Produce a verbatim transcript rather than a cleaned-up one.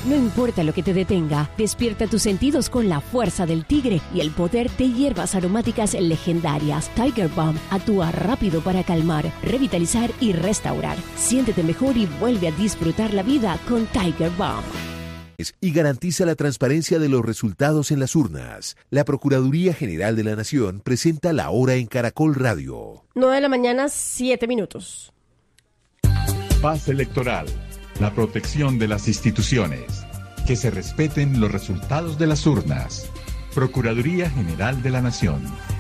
No importa lo que te detenga, despierta tus sentidos con la fuerza del tigre y el poder de hierbas aromáticas legendarias. Tiger Balm actúa rápido para calmar, revitalizar y restaurar. Siéntete mejor y vuelve a disfrutar la vida con Tiger Balm. Y garantiza la transparencia de los resultados en las urnas. La Procuraduría General de la Nación presenta La Hora en Caracol Radio. nueve de la mañana, siete minutos. Paz electoral. La protección de las instituciones. Que se respeten los resultados de las urnas. Procuraduría General de la Nación.